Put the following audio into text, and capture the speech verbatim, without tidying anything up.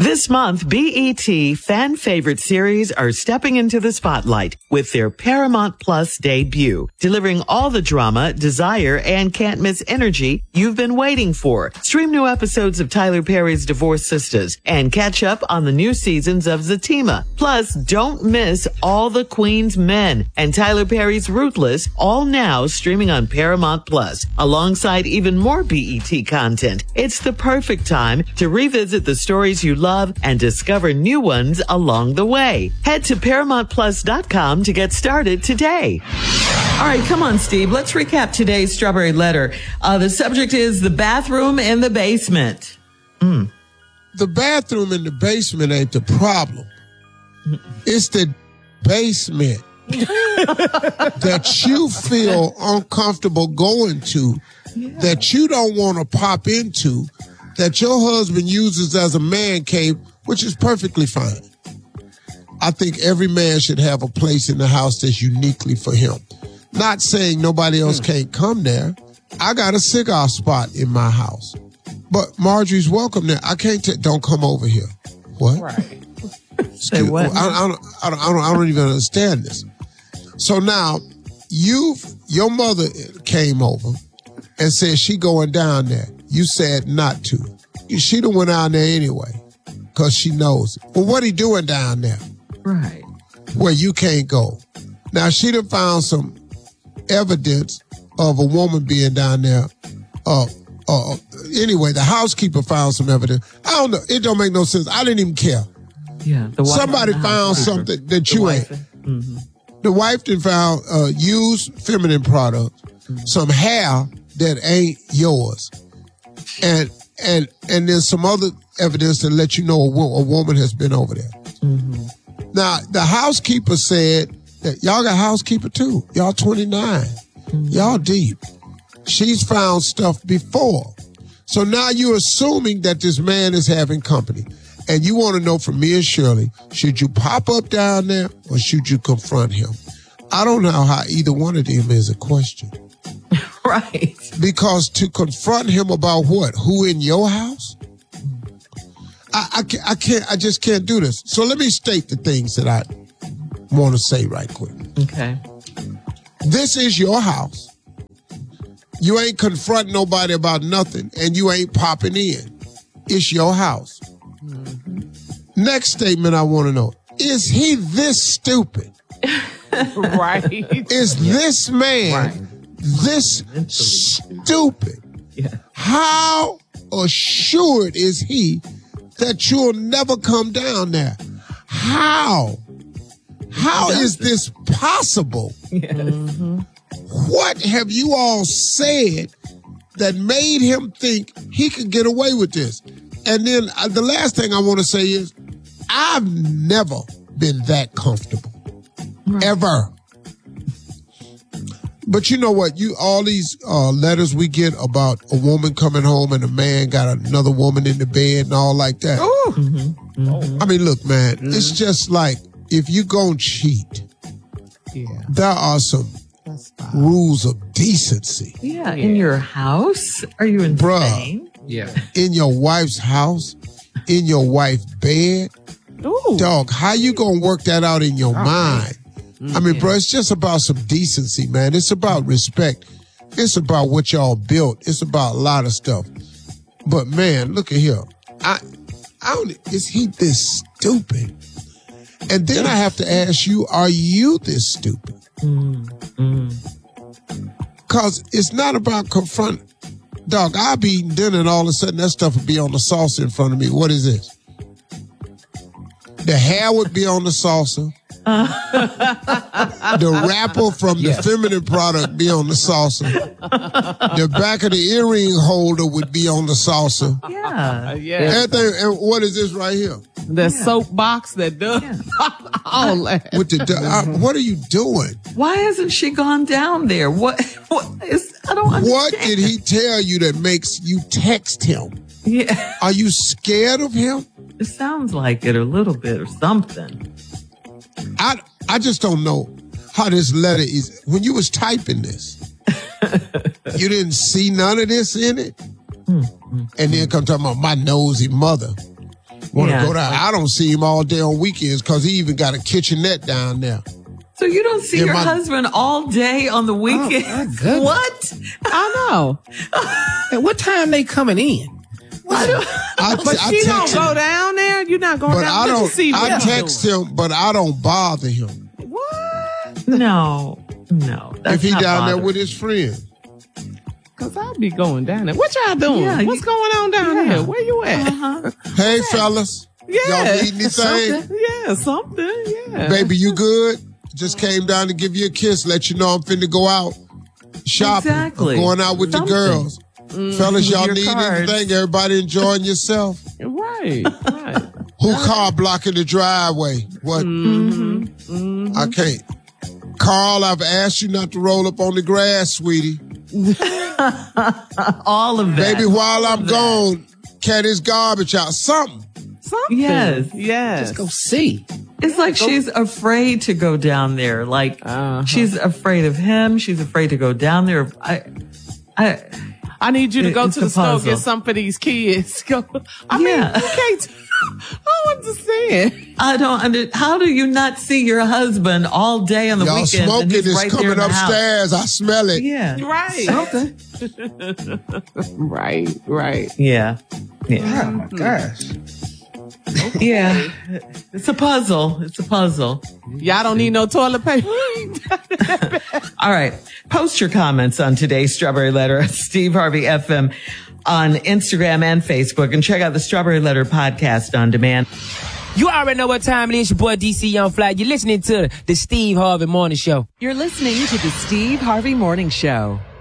This month, B E T fan favorite series are stepping into the spotlight with their Paramount Plus debut, delivering all the drama, desire, and can't miss energy you've been waiting for. Stream new episodes of Tyler Perry's Divorced Sisters and catch up on the new seasons of Zatima. Plus, don't miss All the Queen's Men and Tyler Perry's Ruthless, all now streaming on Paramount Plus, alongside even more B E T content. It's the perfect time to revisit the stories you love and discover new ones along the way. Head to paramount plus dot com to get started today. All right, come on, Steve. Let's recap today's Strawberry Letter. Uh, the subject is the bathroom in the basement. Mm. The bathroom in the basement ain't the problem. It's the basement that you feel uncomfortable going to, yeah. that you don't want to pop into, that your husband uses as a man cave, which is perfectly fine. I think every man should have a place in the house that's uniquely for him. Not saying nobody else mm. can't come there. I got a cigar spot in my house. But Marjorie's welcome there. I can't t- don't come over here. What? Right. Say what? I, I, don't, I, don't, I, don't, I don't even understand this. So now, you, your mother came over and said she going down there. You said not to. She done went down there anyway, because she knows it. Well, what he doing down there? Right. Where you can't go. Now, she done found some evidence of a woman being down there. Uh, uh, anyway, the housekeeper found some evidence. I don't know. It don't make no sense. I didn't even care. Yeah. The Somebody found something that you ain't. Mm-hmm. The wife done found uh, used feminine products, mm-hmm. some hair that ain't yours. And and and there's some other evidence that let you know a, wo- a woman has been over there. Mm-hmm. Now, the housekeeper said that y'all got a housekeeper too. Y'all twenty-nine. Mm-hmm. Y'all deep. She's found stuff before. So now you're assuming that this man is having company. And you want to know from me and Shirley, should you pop up down there or should you confront him? I don't know how either one of them is a question. Right. Because to confront him about what? Who in your house? I, I, can't, I can't, I just can't do this. So let me state the things that I want to say right quick. Okay. This is your house. You ain't confronting nobody about nothing and you ain't popping in. It's your house. Mm-hmm. Next statement I want to know. Is he this stupid? Right. Is this man right. this stupid? Yeah. How assured is he that you'll never come down there? How? How is this possible? Yes. Mm-hmm. What have you all said that made him think he could get away with this? And then uh, the last thing I want to say is, I've never been that comfortable. Right. Ever. But you know what? You all these uh, letters we get about a woman coming home and a man got another woman in the bed and all like that. Mm-hmm. Mm-hmm. I mean, look, man, mm-hmm. it's just like if you gonna cheat, yeah. there are some rules of decency. Yeah, in your house? Are you insane? Bruh, yeah. In your wife's house? In your wife's bed? Ooh. Dog, how you gonna work that out in your All mind? Right. Mm, I mean, yeah. bro, it's just about some decency, man. It's about respect. It's about what y'all built. It's about a lot of stuff. But man, look at here. I, I don't, is he this stupid? And then I have to ask you, are you this stupid? Mm, mm. Cause it's not about confront. Dog, I'll be eating dinner and all of a sudden that stuff would be on the salsa in front of me. What is this? The hair would be on the salsa. Uh. The wrapper from yes. the feminine product be on the salsa. The back of the earring holder would be on the salsa. Yeah. yeah. Everything. And what is this right here? The yeah. soap box that does yeah. all that. With the, I, what are you doing? Why hasn't she gone down there? What? What is? I don't understand. What did he tell you that makes you text him? Yeah. Are you scared of him? It sounds like it a little bit or something. I, I just don't know how this letter is. When you was typing this, you didn't see none of this in it? Mm-hmm. And then come talking about my nosy mother. Want to Yeah, go down. like- I don't see him all day on weekends because he even got a kitchenette down there. So you don't see Yeah, your my- husband all day on the weekend? my goodness. What? I know. Hey, what time they coming in? I, But I she don't text go him, down there. You're not going but down I there to don't. see what I he's text doing. him, but I don't bother him What? No, no. That's if he not down there bothering. with his friend. Cause I'll be going down there. What y'all doing? Yeah, What's you- going on down Yeah. here? Where you at? Uh-huh. Hey, fellas, Yeah. y'all need anything? Something. Yeah, something. Yeah. Baby, you good? Just came down to give you a kiss, let you know I'm finna go out shopping. Exactly. I'm going out with Something. the girls. Fellas, With y'all your need cards. anything? Everybody enjoying yourself? Right. Right. Who car blocking the driveway? What? Mm-hmm. I can't. Carl, I've asked you not to roll up on the grass, sweetie. All of that. Baby, while I'm that. gone, carry this garbage out. Something. Something. Yes. Yes. Go see. It's like she's afraid to go down there. Like Uh-huh. she's afraid of him. She's afraid to go down there. I, I, I need you to It- go it's to a the store puzzle. get some for these kids. Go. I mean, Yeah. you can't. I don't understand. I don't under. How do you not see your husband all day on the Y'all weekends? and smoking he's is right there coming in the house? upstairs. I smell it. Yeah. Right. Something. Right. Right. Yeah. Yeah. Oh my gosh. Yeah. It's a puzzle. It's a puzzle. Y'all don't need no toilet paper. All right. Post your comments on today's Strawberry Letter at Steve Harvey F M on Instagram and Facebook, and check out the Strawberry Letter podcast on demand. You already know what time it is. Your boy D C Young Fly. You're listening to the Steve Harvey Morning Show. You're listening to the Steve Harvey Morning Show.